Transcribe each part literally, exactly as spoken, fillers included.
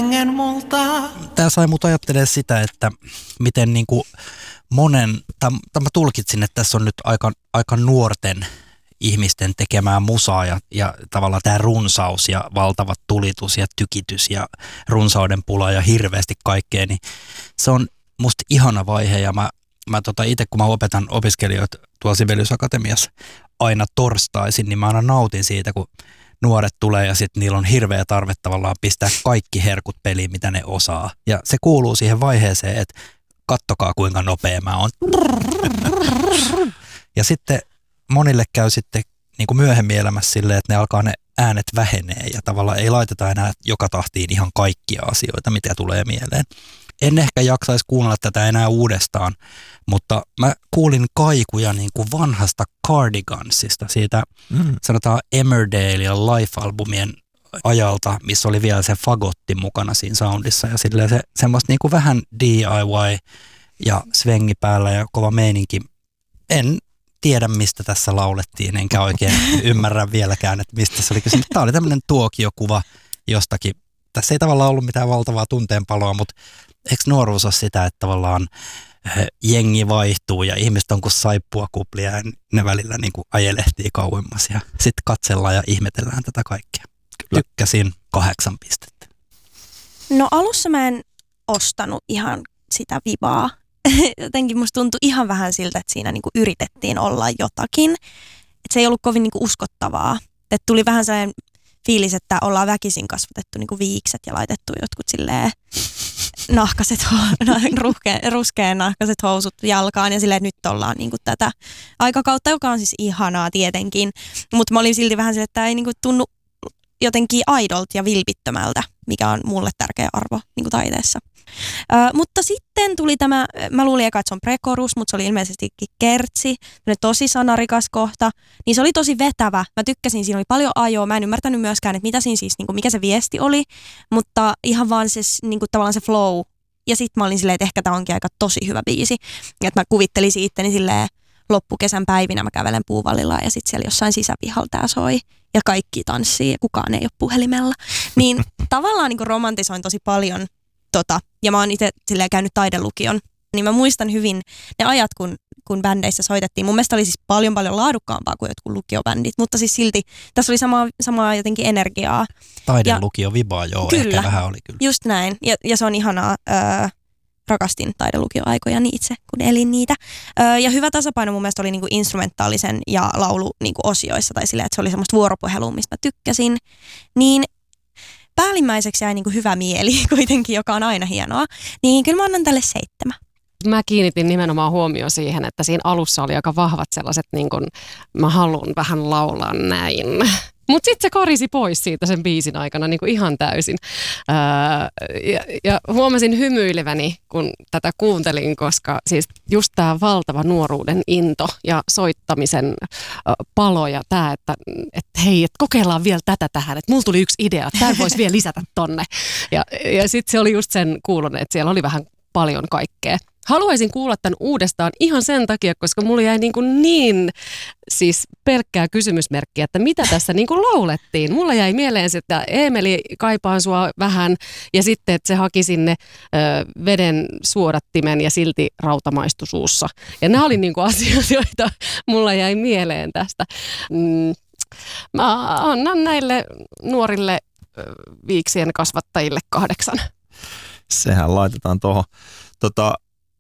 hengen multa. Tämä sai mut ajattelemaan sitä, että miten niin kuin monen, tämä mä tulkitsin, että tässä on nyt aika, aika nuorten ihmisten tekemää musaa ja, ja tavallaan tämä runsaus ja valtavat tulitus ja tykitys ja runsauden pula ja hirveästi kaikkea, niin se on musta ihana vaihe ja mä, mä tota itse kun mä opetan opiskelijoita tuolla Sibelius Akatemiassa aina torstaisin, niin mä aina nautin siitä, kun nuoret tulee ja sitten niillä on hirveä tarve tavallaan pistää kaikki herkut peliin, mitä ne osaa. Ja se kuuluu siihen vaiheeseen, että kattokaa kuinka nopea mä oon. Ja sitten monille käy sitten niin kuin myöhemmin elämässä silleen, että ne alkaa ne äänet vähenee ja tavallaan ei laiteta enää joka tahtiin ihan kaikkia asioita, mitä tulee mieleen. En ehkä jaksaisi kuunnella tätä enää uudestaan, mutta mä kuulin kaikuja niin kuin vanhasta Cardigansista, siitä mm. sanotaan Emmerdale ja Life-albumien ajalta, missä oli vielä se fagotti mukana siinä soundissa ja silleen se semmoista niin kuin vähän D I Y ja svengi päällä ja kova meininki. En tiedä, mistä tässä laulettiin, enkä oikein ymmärrä vieläkään, että mistä se oli kysymys. Tämä oli tämmöinen tuokiokuva jostakin. Tässä ei tavallaan ollut mitään valtavaa tunteenpaloa, mutta eikö nuoruus ole sitä, että tavallaan jengi vaihtuu ja ihmiset on kuin saippua kuplia ja ne välillä niin kuin ajelehtii kauemmas ja sitten katsellaan ja ihmetellään tätä kaikkea. Kyllä. Tykkäsin kahdeksan pistettä. No alussa mä en ostanut ihan sitä vibaa. Jotenkin musta tuntui ihan vähän siltä, että siinä niinku yritettiin olla jotakin. Et se ei ollut kovin niinku uskottavaa. Et tuli vähän sellainen fiilis, että ollaan väkisin kasvatettu niinku viikset ja laitettu jotkut silleen nahkaset, ruskeen, ruskeen nahkaset housut jalkaan ja silleen, että nyt ollaan niinku tätä aikakautta, joka on siis ihanaa tietenkin. Mutta mä olin silti vähän silleen, että tämä ei niinku tunnu jotenkin aidolta ja vilpittömältä, mikä on mulle tärkeä arvo niinku taiteessa. Ö, mutta sitten tuli tämä, mä luulin eka, että se on prekorus, mutta se oli ilmeisestikin kertsi, tosi sanarikas kohta, niin se oli tosi vetävä. Mä tykkäsin, siinä oli paljon ajoa, mä en ymmärtänyt myöskään, että mitä siinä siis, niin kuin, mikä se viesti oli, mutta ihan vaan se, niin kuin, tavallaan se flow. Ja sitten mä olin silleen, että ehkä tämä onkin aika tosi hyvä biisi. Että mä kuvittelisin itteni silleen loppukesän päivinä, mä kävelen Puuvallilla ja sitten siellä jossain sisäpihalla tää soi ja kaikki tanssii ja kukaan ei ole puhelimella. Niin tavallaan niin kuin romantisoin tosi paljon tota, ja mä oon itse silleen käynyt taidelukion, niin mä muistan hyvin ne ajat, kun, kun bändeissä soitettiin. Mun mielestä oli siis paljon paljon laadukkaampaa kuin jotkut lukiobändit, mutta siis silti tässä oli samaa, samaa jotenkin energiaa. Taidelukio vibaa, joo, kyllä, ehkä vähän oli kyllä. Just näin, ja, ja se on ihanaa. Öö, rakastin taidelukioaikoja itse, kun elin niitä. Öö, ja hyvä tasapaino mun mielestä oli niinku instrumentaalisen ja laulu niinku osioissa, tai silleen, että se oli semmoista vuoropuhelua, mistä mä tykkäsin. Niin päällimmäiseksi jäi niinku hyvä mieli kuitenkin, joka on aina hienoa. Niin kyllä mä annan tälle seitsemän. Mä kiinnitin nimenomaan huomioon siihen, että siinä alussa oli aika vahvat sellaiset, niin kuin mä haluan vähän laulaa näin. Mutta sitten se karisi pois siitä sen biisin aikana niin kuin ihan täysin. Öö, ja, ja huomasin hymyileväni, kun tätä kuuntelin, koska siis just tämä valtava nuoruuden into ja soittamisen ö, palo ja tämä, että et hei, et kokeillaan vielä tätä tähän, että mulla tuli yksi idea, että tämä voisi vielä lisätä tonne. Ja, ja sitten se oli just sen kuulonen, että siellä oli vähän paljon kaikkea. Haluaisin kuulla tämän uudestaan ihan sen takia, koska mulla jäi niin, kuin niin siis pelkkää kysymysmerkkiä, että mitä tässä niin kuin laulettiin. Mulla jäi mieleen se, että Eemeli kaipaan sua vähän ja sitten, että se haki sinne ö, veden suodattimen ja silti rautamaistu suussa. Ja nämä oli niin kuin asioita, joita mulla jäi mieleen tästä. Mm, mä annan näille nuorille ö, viiksien kasvattajille kahdeksan. Sehän laitetaan tuohon tota,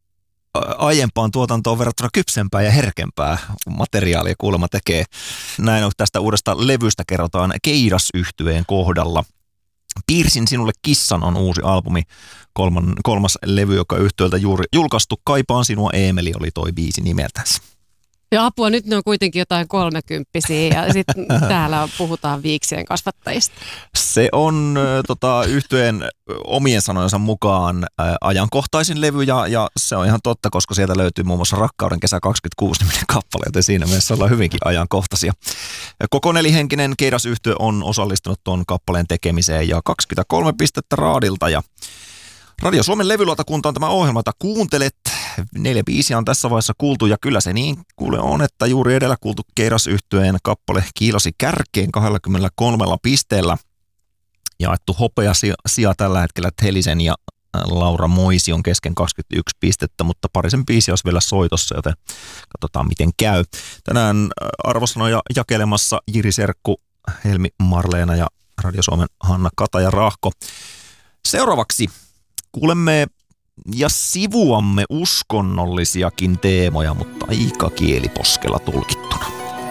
aiempaan tuotantoon verrattuna kypsempää ja herkempää materiaalia kuulemma tekee. Näin on tästä uudesta levystä kerrotaan Keidas-yhtyeen kohdalla. Piirsin sinulle kissan on uusi albumi, kolman, kolmas levy, joka yhtyöltä juuri julkaistu. Kaipaan sinua Eemeli oli toi biisi nimeltänsä. Ja apua, nyt ne on kuitenkin jotain kolmekymppisiä ja sitten täällä puhutaan viiksien kasvattajista. Se on tota, yhtyeen omien sanojensa mukaan ä, ajankohtaisin levy ja, ja se on ihan totta, koska sieltä löytyy muun muassa Rakkauden kesä kaksikymmentäkuusi niminen kappale, joten siinä mielessä ollaan hyvinkin ajankohtaisia. Koko nelihenkinen Keidas-yhtye on osallistunut tuon kappaleen tekemiseen ja kaksikymmentäkolme pistettä raadilta ja Radio Suomen levylautakunta on tämä ohjelma, jota kuuntelet. Neljä biisiä on tässä vaiheessa kuultu ja kyllä se niin kuule on, että juuri edellä kuultu Keidas-yhtyeen kappale kiilasi kärkeen kaksikymmentäkolme pisteellä. jaettu hopea sija tällä hetkellä Helisen ja Laura Moisi on kesken kaksikymmentäyksi pistettä, mutta parisen biisi olisi vielä soitossa, joten katsotaan miten käy. Tänään arvosanoja jakelemassa Jiri Serkku, Helmi Marleena ja Radio Suomen Hanna Kataja Rahko. Seuraavaksi kuulemme ja sivuamme uskonnollisiakin teemoja, mutta aika kieliposkella tulkittuna.